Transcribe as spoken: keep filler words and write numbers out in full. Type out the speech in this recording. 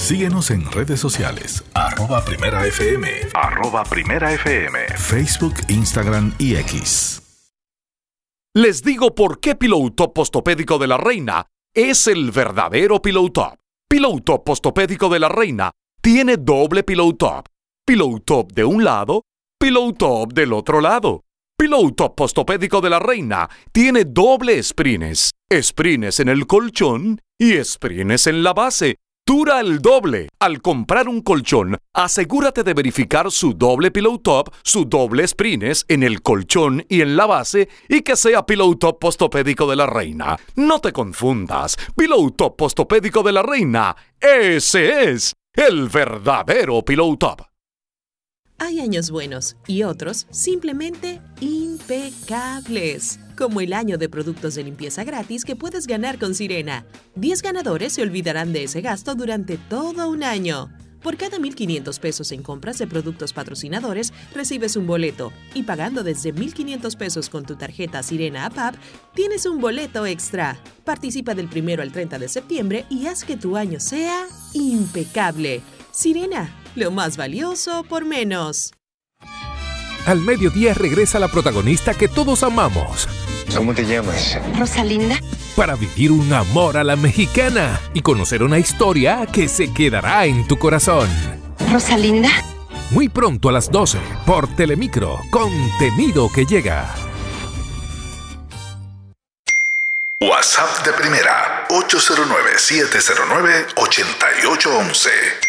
Síguenos en redes sociales, arroba Primera F M, arroba Primera F M, Facebook, Instagram y X. Les digo por qué Pillow Top Postopédico de la Reina es el verdadero Pillow Top. Pillow Top Postopédico de la Reina tiene doble Pillow Top. Pillow Top de un lado, Pillow Top del otro lado. Pillow Top Postopédico de la Reina tiene doble sprines. Sprines en el colchón y sprines en la base. Dura el doble. Al comprar un colchón, asegúrate de verificar su doble Pillow Top, su doble sprines en el colchón y en la base y que sea Pillow Top Postopédico de la Reina. No te confundas. Pillow Top Postopédico de la Reina, ese es el verdadero Pillow Top. Hay años buenos y otros simplemente impecables, como el año de productos de limpieza gratis que puedes ganar con Sirena. diez ganadores se olvidarán de ese gasto durante todo un año. Por cada mil quinientos pesos en compras de productos patrocinadores, recibes un boleto. Y pagando desde mil quinientos pesos con tu tarjeta Sirena A P A P, tienes un boleto extra. Participa del primero al treinta de septiembre y haz que tu año sea impecable. Sirena, lo más valioso por menos. Al mediodía regresa la protagonista que todos amamos. ¿Cómo te llamas? Rosalinda. Para vivir un amor a la mexicana y conocer una historia que se quedará en tu corazón. Rosalinda. Muy pronto a las doce por Telemicro, contenido que llega. WhatsApp de Primera, ocho cero nueve, siete cero nueve, ocho ocho uno uno.